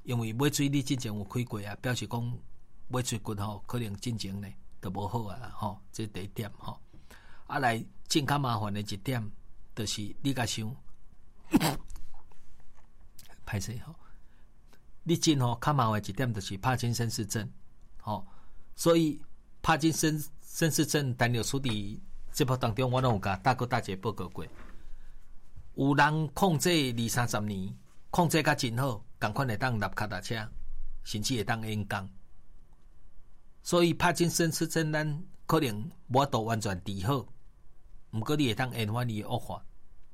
因为尾椎你之前有开过啊，表示讲尾椎骨吼可能进前呢都无好啊吼，这第一点吼。啊来真较麻烦的一点，就是你甲想，歹势吼，你真吼较麻烦的一点就是帕金森氏症，吼，所以帕金森氏症单疗处理节目当中，我拢有甲大哥大姐报告过，有人控制20-30年，控制甲真好。赶快会当立脚踏车，甚至会当演讲。所以帕金森氏症咱可能无法度完全治好，毋过你会当延缓伊的恶化。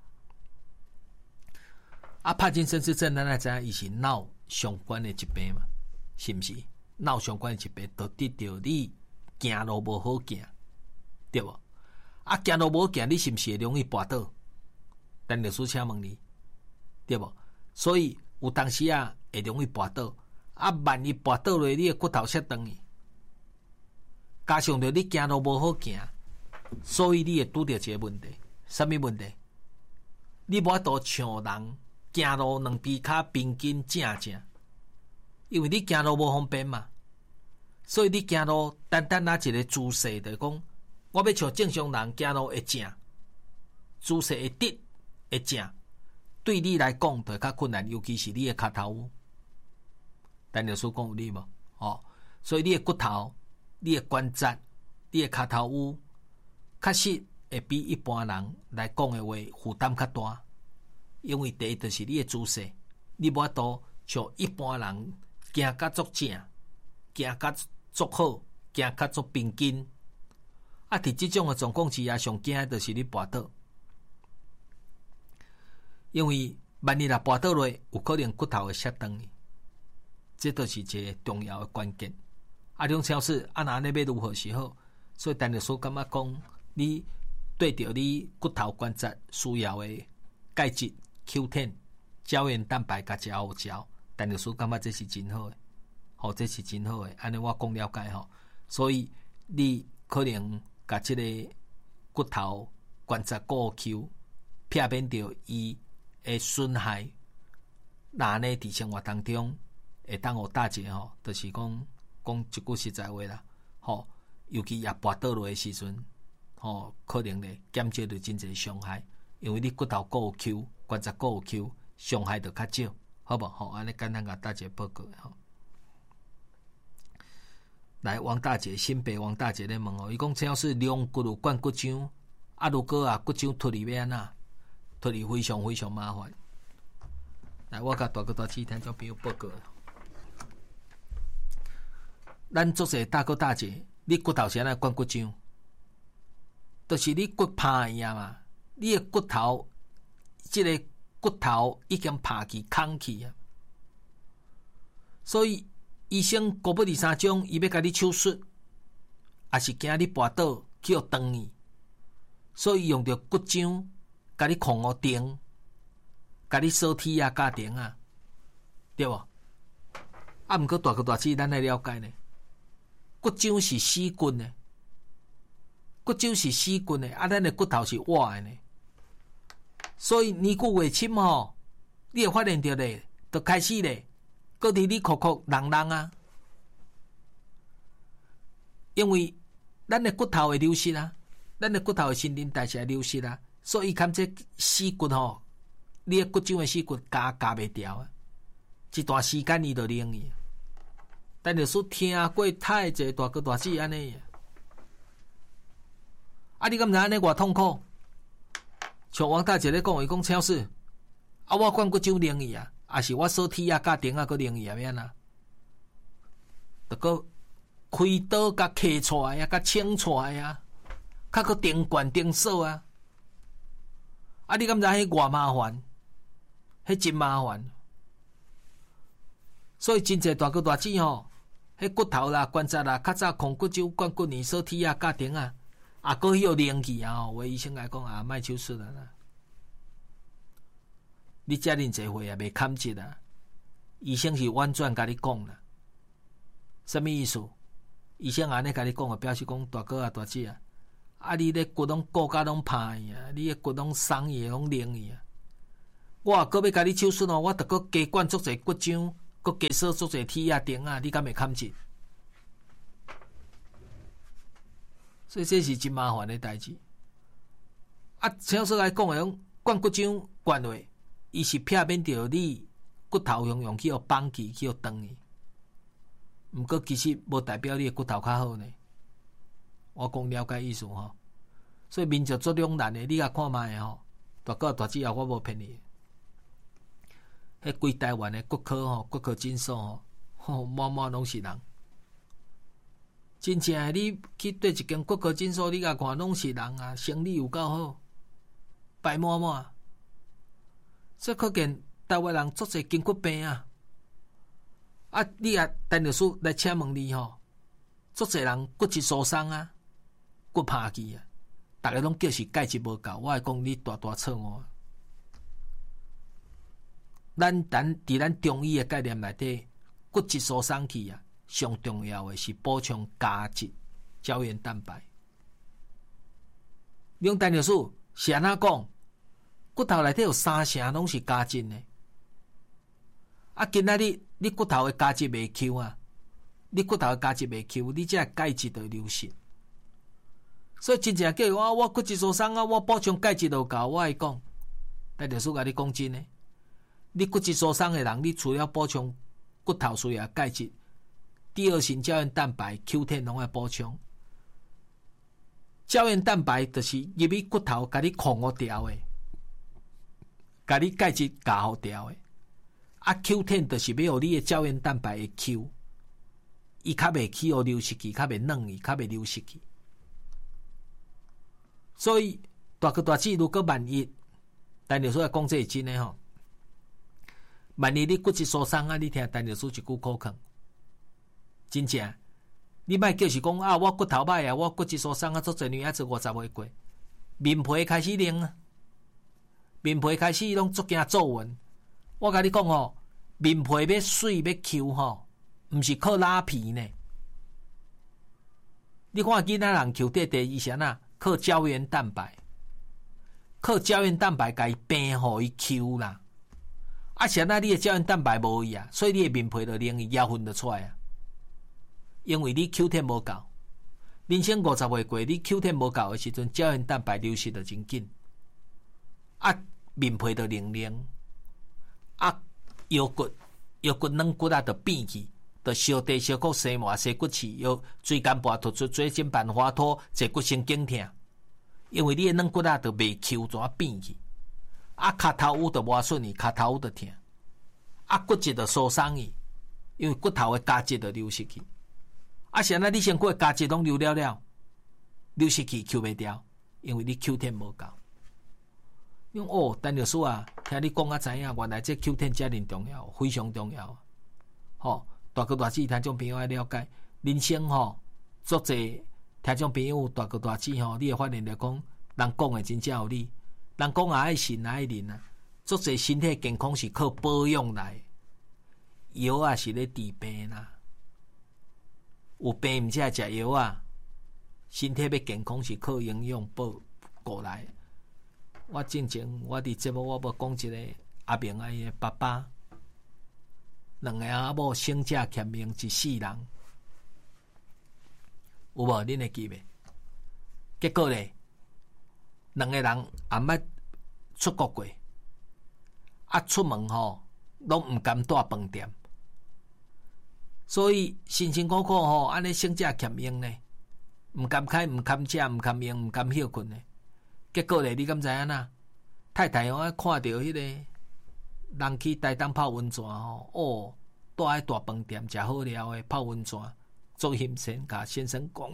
啊，帕金森氏症咱也知影伊是脑相关的疾病嘛，是毋是？脑相关的疾病都得着你行路无好行，对无？啊，行路无好行，你是毋是会容易跌倒？但律师请问你，对无？所以有当时啊，会容易跌倒。啊，万一跌倒咧，你的骨头摔断去，加上着你行路无好行，所以你会拄着一个问题，什么问题？你无法度像人行路两边脚平均正正，因为你行路无方便嘛，所以你行路单单拿一个姿势，就是讲，我要像正常人行路会正，姿势会直会正。对你来讲就较困难，尤其是你的脚头。但律师讲有理无？哦，所以你的骨头、你的关节、你的脚头确实会比一般人来讲的话负担较大。因为第一就是你的姿势，你无法度像一般人行甲足正、行甲足好、行甲足平均。啊，伫即种的状况之下，上惊的就是你跌倒。因为万一若跌倒落，有可能骨头会摔断去，这都是一个重要的关键。啊，这种超市啊，那要如何是好？所以陈律师感觉讲，你对着你骨头关节需要的钙质、Q10、胶原蛋白甲食好嚼，陈律师感觉这是真好的，吼，这是真好的。安尼我讲了解吼，所以你可能甲这个骨头关节固 Q， 避免掉伊会损害，那呢？伫生活当中会当互大姐吼，就是讲一句实在话啦，吼，尤其也跌倒落的时阵，吼，可能咧减少着真侪伤害，因为你骨头够有 Q， 关节够有 Q， 伤害就较少，好无？吼，安尼简单甲大姐报告吼。来，王大姐，新北王大姐咧问哦，伊讲只要是两骨有灌骨浆，啊，如果啊骨浆脱离要安怎？脱离非常非常麻烦。来，我甲大哥大姐听众朋友报告。咱做些大哥大姐，你骨头是安怎灌骨浆？就是你骨拍呀嘛，你的骨头，这个骨头已经拍去空去啊。所以医生顾不二三种，伊要甲你手术，也是惊你跌倒去互断去，所以用着骨浆。甲你控好定，甲你锁体啊、家庭啊，对无？啊，毋过大哥大姐，咱来了解呢。骨浆是死骨呢，骨浆是死骨呢，啊，咱的骨头是活的呢。所以年久月深吼，你会发现到咧，就开始咧，搁伫你哭哭嚷嚷啊，因为咱的骨头会流失啊，咱的骨头的新陈代谢会流失啊。所以，看这死骨吼，你的骨浆的死骨加袂掉啊，一段时间伊就冷去。但就是听过太济大哥大姐安尼啊，你敢知安尼偌痛苦？像王大姐咧讲，伊讲超市啊，我灌骨浆冷去啊，啊是我锁体啊、家庭啊，搁冷去啊，免啊，得搁开刀甲揢出来啊，甲清出来啊，较搁电管电锁啊。啊！你敢知迄偌麻烦？迄真麻烦。所以真侪大哥大姐吼，迄骨头啦、关节啦，较早控骨酒、灌骨年、锁体啊、家庭啊，啊，搁迄个灵气啊！吼，医生来讲啊，莫手术啦。你遮尔侪岁啊，袂堪折啊！医生是婉转甲你讲啦，什么意思？医生安尼甲你讲啊，表示讲大哥啊、大姐啊。啊！你咧骨拢骨甲拢歹去啊！你诶骨拢松去，拢冷去啊！我搁要甲你手术哦，我得搁加灌足侪骨浆， 佮加锁足侪铁啊钉啊，你敢会堪进？所以这是真麻烦的代志。啊，像说来讲的种灌骨掌灌落，伊是避免着你骨头用去互绑去，去互断去。毋过其实无代表你的骨头较好呢。我讲了解意思吼。所以民族做两难的，你甲看卖吼，大哥大姊啊，我无骗你。迄规台湾的骨科吼，骨科诊所吼，满满拢是人。真正的，你去对一间骨科诊所，你甲看拢是人啊，生理有够好，排满满。这可见台湾人足侪筋骨病啊！啊，你啊，陈律师来请问你吼，足侪人骨质疏松啊，骨拍去啊，逐个拢叫是钙质无够。我会讲你大错误。咱伫咱中医的概念内底，骨质疏松去啊，上重要的是补充钾质、胶原蛋白。用陈律师是安怎讲？骨头内底有3成拢是钾质呢。啊，今仔日你骨头的钾质袂吸啊，你骨头的钾质袂吸，你这钙质就流失。所以真正叫我骨质疏松啊，我补充钙质就够。我会讲，陈律师甲你讲真的，你骨质疏松的人，你除了补充骨头需要钙质，第二型胶原蛋白 Q10 拢要补充。胶原蛋白就是入去骨头，甲你控好掉的，甲你钙质加好掉的。啊 ，Q10 就是要互你的胶原蛋白的 Q， 伊较袂去互流失去，较袂软去，较袂流失去。所以大哥大姊，如果万一，陈律师讲这是真的吼，万一你骨质疏松啊，你听陈律师一句口劝，真正，你莫叫是讲啊，我骨头歹啊，我骨质疏松啊，足侪女孩子50岁过，面皮开始冷啊，面皮开始拢足惊皱纹。我甲你讲哦，面皮要水要 Q 吼，毋是靠拉皮呢。你看囡仔人 Q 第一是哪？靠胶原蛋白，靠胶原蛋白甲伊平互伊 Q 啦。啊，是哪？你的胶原蛋白无伊啊，所以你的面皮就冷，妖魂就出来啊。因为你 Q10 无够，人生50岁过，你 Q10 无够的时阵，胶原蛋白流失就真紧。啊，面皮就冷冷。啊，腰骨软骨啊，就变去，就小地小骨生麻生骨刺，又椎间盘突出、椎间盘滑脱、坐骨神经痛，因为你的软骨啊，就袂 Q 怎啊变去，啊，骹头有就无顺去，骹头有就痛，啊，骨质就疏松去，因为骨头的钾质就流失去，啊，现在你身躯的钾质拢流了，流失去 Q 袂掉，因为你 Q10 无够。用哦，陈律师啊，听你讲啊，知影原来这 Q10 遮尔重要，非常重要。吼，大哥大姊听众朋友爱了解，人生吼，足侪听众朋友大哥大姊吼，你会发现着讲，人讲的真正有理，人讲也爱信也爱认啊。足侪身体健康是靠保养来，药啊是咧治病啦。有病毋才会食药啊，身体要健康是靠营养过来。我之前我伫节目我要讲一个阿明啊伊的爸爸，两个阿某生者欠命一世人，有无？恁会记袂？结果咧，两个人也捌出国过，啊出门吼拢毋甘住饭店，所以辛辛苦苦吼安尼生者欠命呢，毋甘开、毋甘食、毋甘用、毋甘休困呢。结果咧，你敢知影呐？太太看到迄个人去台东泡温泉吼，哦，住喺大饭店食好料的泡温泉，做先生甲先生讲，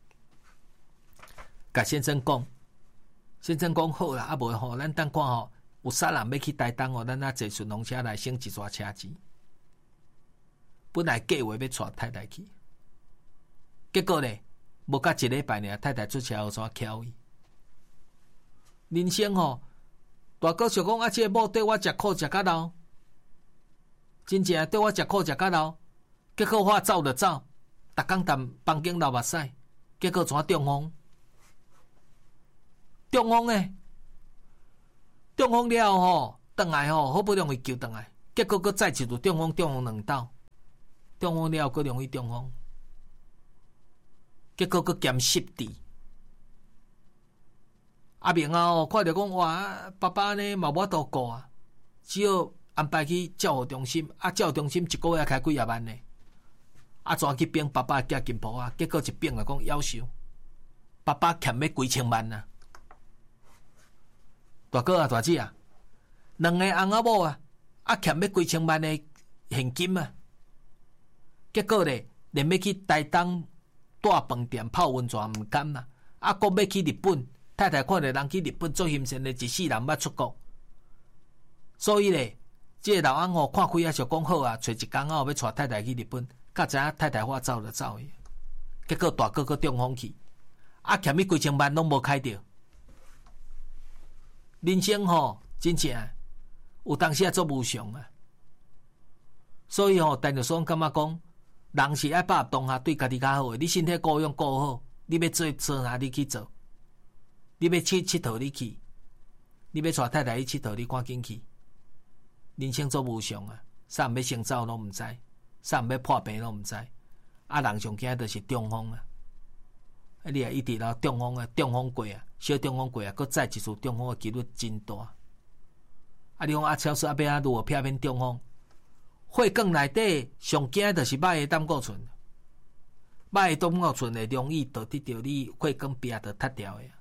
甲先生讲，先生讲好啦，啊无吼，咱等看吼，有啥人要去台东哦，咱坐顺风车来省一撮车钱。本来计划要带太太去，结果咧，无甲一礼拜呢，太太出车祸煞翘伊。人生吼，大哥想讲啊，这个某对我食苦食甲老，真正对我食苦食甲老，结果我走就走，逐工谈房间流目屎，结果怎中风？中风了吼，转来吼，好不容易救转来， 结果佫再一次中风2斗，中风了佫容易中风，结果佫兼湿地。阿明啊，看着讲哇，爸爸呢嘛无法度顾啊，只好安排去照护中心。照护中心1个月开几啊万呢？怎去变爸爸的假金铺啊？结果一变啊，讲夭寿，爸爸欠要几千万啊！大哥啊，大姐啊，2个翁仔某啊，欠要几千万的现金啊！结果咧，连要去台东大饭店泡温泉毋甘啦，搁要去日本。太太看到人去日本做行善的，一世人捌出国，所以咧，这个老翁看开就讲好啊，找一工要带太太去日本，甲知影太太话走就走去，结果大哥中风去，欠伊几千万拢无开着。人生真正有当时做无常啊，所以陈律师感觉讲，人是爱把握当下对家己较好的，你身体顾养顾好，你要做啥你去做。你要去佚佗，你去；你要带太太去佚佗，你赶紧去。人生做无常啊，啥毋要先走拢毋知，啥毋要破病拢毋知。人上惊就是中风啊！你也一直到中风啊，中风过啊，小中风过啊，佫再一次中风的几率真大。你讲超市要如何避免中风？血管内底上惊就是歹的胆固醇，歹的胆固醇会容易导致着你血管壁就塌掉的。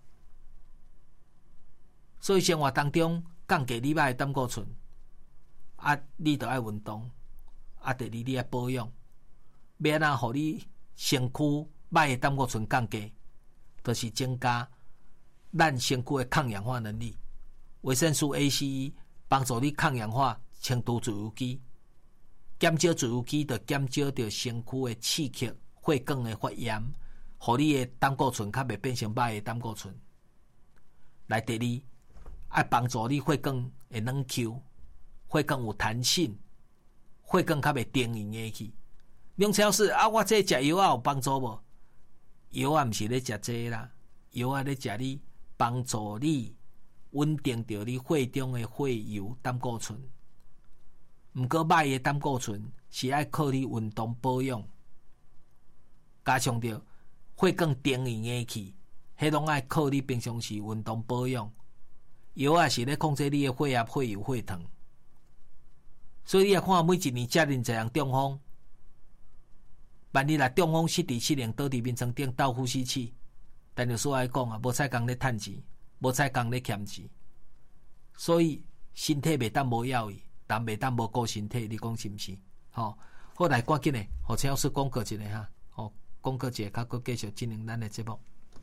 所以生活当中降低你歹的胆固醇，你就爱运动，第二你爱保养，要安怎互你身躯歹的胆固醇降低，就是增加咱身躯的抗氧化能力。维生素 A、C、E 帮助你抗氧化，清除自由基，减少自由基就减少着身躯的刺激、血管的发炎，互你的胆固醇较袂变成歹的胆固醇。来第二。爱帮助你血管会软 Q， 血管有弹性，血管较袂定硬下去。梁超市我这食药有帮助无？药毋是咧食这啦，药咧食你帮助你稳定着你血中的血油胆固醇。毋过歹的胆固醇是爱靠你运动保养，加上着血管定硬下去，迄拢爱靠你平常时运动保养。药是咧控制你的血压、血油、血糖，所以你也看每一年遮尔侪人中风，万一若中风失智失灵倒伫眠床顶斗呼吸器，但律师来讲啊，无采工咧趁钱，无采工咧欠钱，所以身体袂当无要义，人袂当无顾身体，你讲是毋是？好来赶紧诶，互陈老师广告一下哈，广告一下，较佫继续进行咱的节目。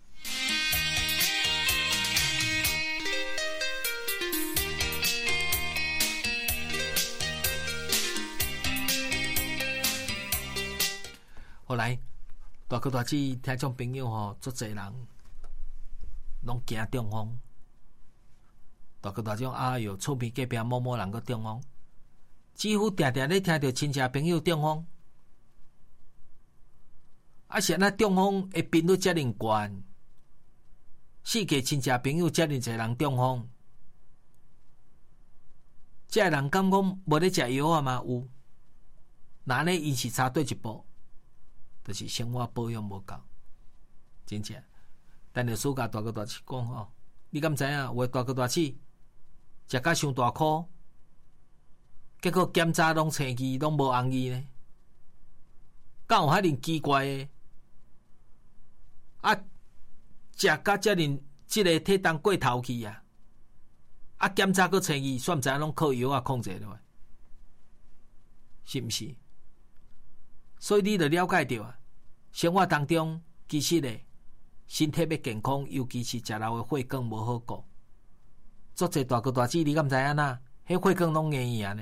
后来，大哥大姐听众朋友足侪人拢惊中风。大哥大姐哟，厝边隔壁某某人个中风，几乎常常咧听到亲戚朋友中风。现在中风的频率遮尔高，世界亲戚朋友遮尔侪人中风，这人敢讲无咧食药嘛？有，那呢因是差对一步。就是生活保养无够，真正。但是暑假大哥大姐讲你敢知影？有的大哥大姐食甲伤大箍，结果检查拢青字，拢无红字呢？敢有遐尼奇怪的？食甲遮尔即个体重过头去啊！检查个青字，算毋知影拢靠药控制落来，是毋是？所以你就了解到啊，生活当中其实咧，身体要健康，尤其是食老的血管无好顾。足侪大哥大姐，你敢知影呐？迄血管拢硬啊呢，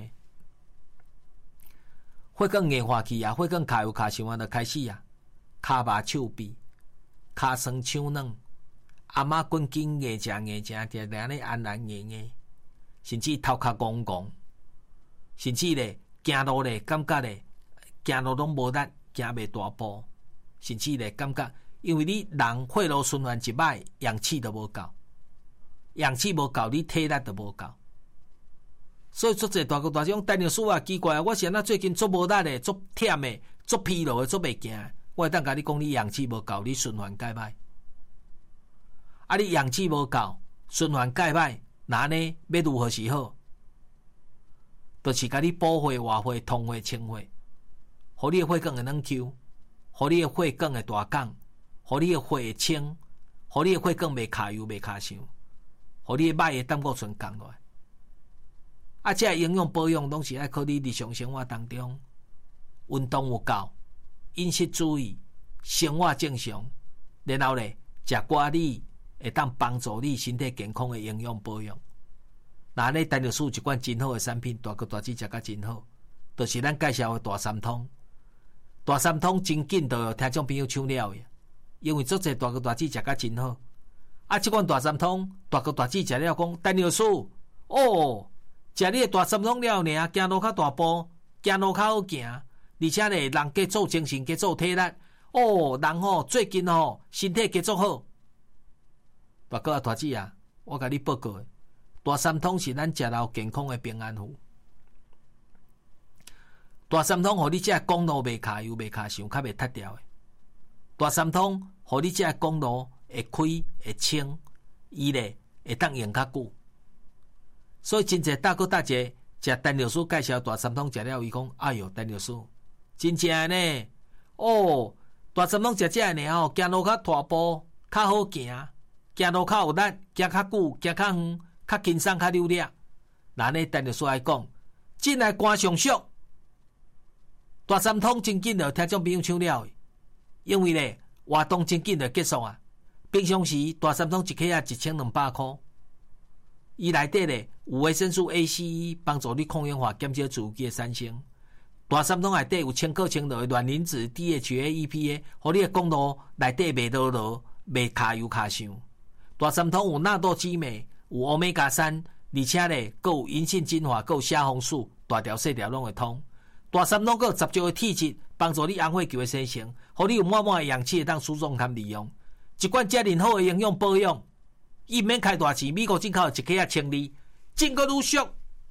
血管硬化去啊，血管卡有卡伤啊，就开始啊，骹麻手臂，骹酸手软，阿妈滚筋硬食硬食，定定咧安安硬硬，甚至头壳戆戆，甚至咧行路咧感觉咧。行路拢无力，行袂大步，甚至咧感觉，因为你人血路循环一歹，氧气都无够，氧气无够，你体力都无够， 所以做者大哥大姐讲，陈律师啊，奇怪啊，我是安那最近做无力的，做忝的，做疲劳的，做袂行的。我会当甲你讲，你氧气无够，你循环介歹。啊，你氧气无够，循环介歹，那呢要如何是好？就是甲你补血、活血、通血、清血，互你的血管会软 Q， 互你的血管会大降，互你的血会清，互你的血管袂卡油、袂卡伤，互你的歹的胆固醇降落来。啊，这营养保养拢是爱靠你日常生活当中运动有够，饮食注意，生活正常，然后咧食寡你会当帮助你身体健康的营养保养。那呢，陈律师一款真好的产品，大哥大姐食甲真好，就是咱介绍的大三通。大三通真紧就有听众朋友抢了的，因为足侪大哥大姐食甲真好。啊，这款大三通，大哥大姐食了讲，陈律师哦。食你的大三通了呢，行路较大步，行路较好行，而且咧人加做精神，加做体力。哦，人吼最近吼身体加做好。大哥啊，大姐啊，我甲你报告的，大三通是咱食了健康的平安符。大三通互你这公路袂卡油、袂卡伤，较袂塌掉的。大三通互你这公路会开会清，伊咧会当用较久。所以真侪大哥大姐食陈律师介绍大三通食了，伊讲：哎哟，陈律师真正呢，哦，大三通食这呢吼，行路较大步，较好行，行路较有力，行较久，行较远，较轻松，较流利。那呢，陈律师来讲，真来官上俗，大三通真紧就听众朋友抢了，因为咧活动真紧就结束啊。平常时大三通一克啊1200块。伊内底咧有维生素 A、C、E 帮助你抗氧化、减少自由基的产生。大三通内底有千克清的卵磷脂、DHA、EPA， 互你的公路内底袂落落、袂卡油卡伤。大三通有纳豆激酶，有欧米伽3，而且咧佫有银杏精华，佫有虾红素，大条细条拢会通。大三通佫有10足的体质，帮助你红血球的生成，互你有满满的氧气会当输送和利用。一罐遮尔好的营养保养。伊免开大钱，美国进口一克啊1200，真个愈俗，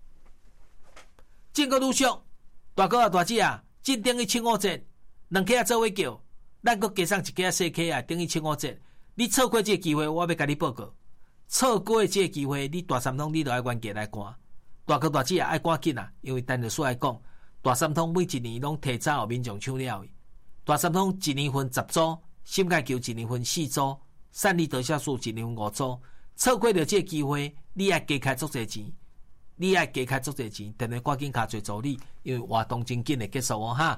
真个愈俗。大哥啊，大姐啊，真等于7-5折，2克啊做伙叫，咱佫加上1克啊4克啊，等于7-5折。你错过这个机会，我要甲你报告。错过这个机会，你大三通你就要原价来赶。大哥大姐啊，爱赶紧啊，因为陈律师来讲，大三通每一年拢提早有民众抢了。大三通一年分10组，心钙球一年分4组。散利得酵素1年5组，错过了这个机会，你爱加开足侪钱，你爱加开足侪钱，等下赶紧卡做助理，因为活动真紧的结束哦哈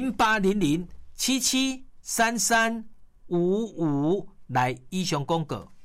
！08007733550800773355来以上广告。